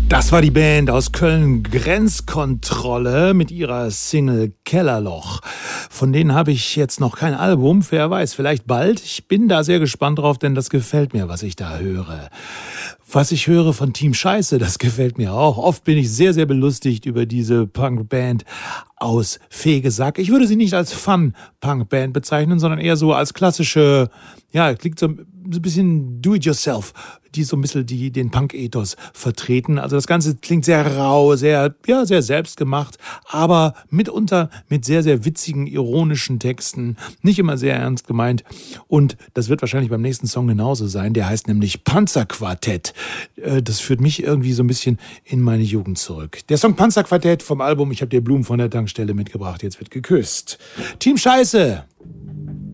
Das war die Band aus Köln, Grenzkontrolle, mit ihrer Single Kellerloch. Von denen habe ich jetzt noch kein Album, wer weiß, vielleicht bald. Ich bin da sehr gespannt drauf, denn das gefällt mir, was ich da höre. Was ich höre von Team Scheiße, das gefällt mir auch. Oft bin ich sehr, sehr belustigt über diese Punkband aus Fegesack. Ich würde sie nicht als Fun-Punkband bezeichnen, sondern eher so als klassische, ja, klingt so ein bisschen do-it-yourself, die so ein bisschen den Punk-Ethos vertreten. Also das Ganze klingt sehr rau, sehr selbstgemacht, aber mitunter mit sehr, sehr witzigen, ironischen Texten. Nicht immer sehr ernst gemeint. Und das wird wahrscheinlich beim nächsten Song genauso sein. Der heißt nämlich Panzerquartett. Das führt mich irgendwie so ein bisschen in meine Jugend zurück. Der Song Panzerquartett vom Album Ich hab dir Blumen von der Tankstelle mitgebracht. Jetzt wird geküsst. Team Scheiße!